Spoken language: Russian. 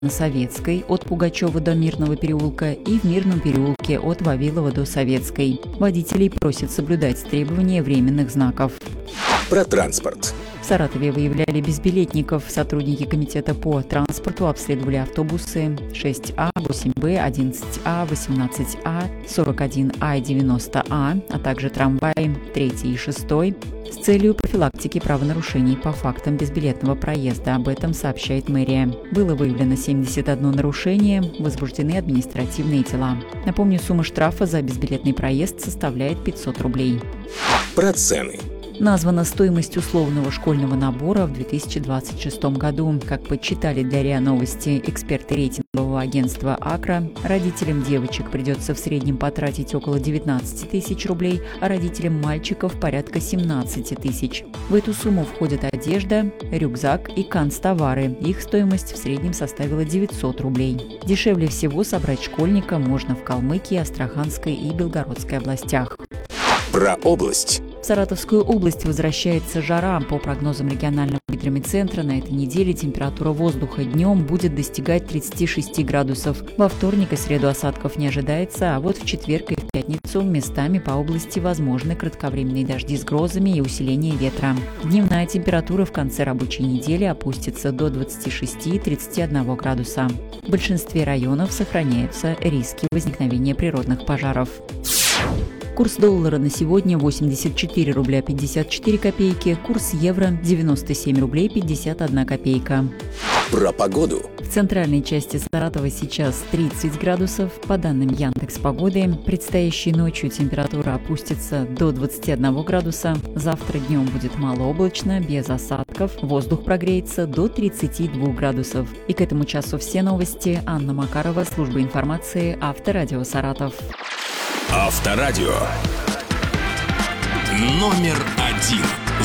на Советской от Пугачева до Мирного переулка и в Мирном переулке от Вавилова до Советской. Водителей просят соблюдать требования временных знаков. Про транспорт. В Саратове выявляли безбилетников. Сотрудники комитета по транспорту обследовали автобусы 6А, 8Б, 11А, 18А, 41А и 90А, а также трамваи 3 и 6 с целью профилактики правонарушений по фактам безбилетного проезда. Об этом сообщает мэрия. Было выявлено 71 нарушение, возбуждены административные дела. Напомню, сумма штрафа за безбилетный проезд составляет 500 рублей. Про цены. Названа стоимость условного школьного набора в 2026 году. Как подсчитали для РИА Новости эксперты рейтингового агентства «Акра», родителям девочек придется в среднем потратить около 19 тысяч рублей, а родителям мальчиков порядка 17 тысяч. В эту сумму входят одежда, рюкзак и канцтовары. Их стоимость в среднем составила 900 рублей. Дешевле всего собрать школьника можно в Калмыкии, Астраханской и Белгородской областях. Про область. В Саратовскую область возвращается жара. По прогнозам регионального гидрометцентра, на этой неделе температура воздуха днем будет достигать 36 градусов. Во вторник и среду осадков не ожидается, а вот в четверг и в пятницу местами по области возможны кратковременные дожди с грозами и усиление ветра. Дневная температура в конце рабочей недели опустится до 26-31 градуса. В большинстве районов сохраняются риски возникновения природных пожаров. Курс доллара на сегодня 84 рубля 54 копейки, курс евро 97 рублей 51 копейка. Про погоду. В центральной части Саратова сейчас 30 градусов. По данным Яндекс.Погоды, предстоящей ночью температура опустится до 21 градуса. Завтра днем будет малооблачно, без осадков. Воздух прогреется до 32 градусов. И к этому часу все новости. Анна Макарова, служба информации, Авторадио Саратов. Авторадио. Номер 1.